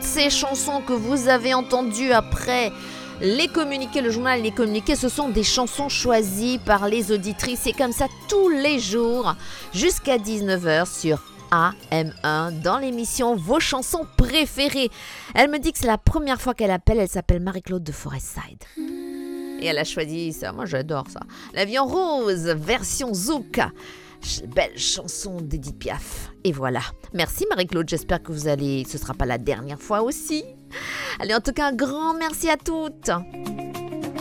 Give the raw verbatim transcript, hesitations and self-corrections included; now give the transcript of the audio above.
ces chansons que vous avez entendues après les communiqués, le journal Les Communiqués, ce sont des chansons choisies par les auditrices. C'est comme ça tous les jours jusqu'à dix-neuf heures sur A M un dans l'émission Vos chansons préférées. Elle me dit que c'est la première fois qu'elle appelle. Elle s'appelle Marie-Claude de Forestside. Et elle a choisi ça. Moi, j'adore ça. La vie en rose, version Zouk. Belle chanson d'Edith Piaf. Et voilà. Merci Marie-Claude. J'espère que vous allez... Ce ne sera pas la dernière fois aussi. Allez, en tout cas, un grand merci à toutes.